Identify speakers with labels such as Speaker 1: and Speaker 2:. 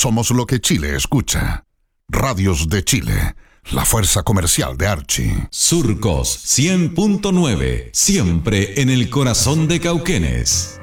Speaker 1: Somos lo que Chile escucha. Radios de Chile, la fuerza comercial de Archie.
Speaker 2: Surcos 100.9, siempre en el corazón de Cauquenes.